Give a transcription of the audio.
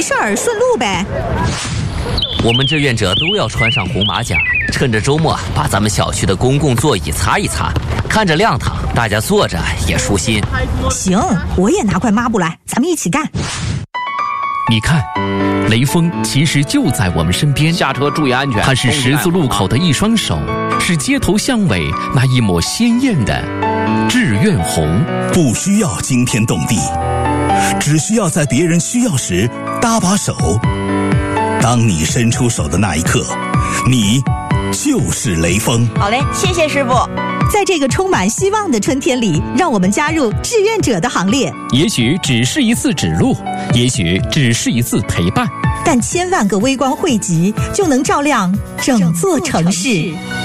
事儿，顺路呗。 我们志愿者都要穿上红马甲，趁着周末把咱们小区的公共座椅擦一擦，看着亮堂，大家坐着也舒心。 行，我也拿块抹布来，咱们一起干。 你看，雷锋其实就在我们身边， 下车注意安全。 他是十字路口的一双手，是街头巷尾那一抹鲜艳的志愿红。 不需要惊天动地，只需要在别人需要时搭把手。当你伸出手的那一刻，你就是雷锋。 好嘞，谢谢师傅。 在这个充满希望的春天里，让我们加入志愿者的行列。 也许只是一次指路，也许只是一次陪伴， 但千万个微光汇集，就能照亮整座城市。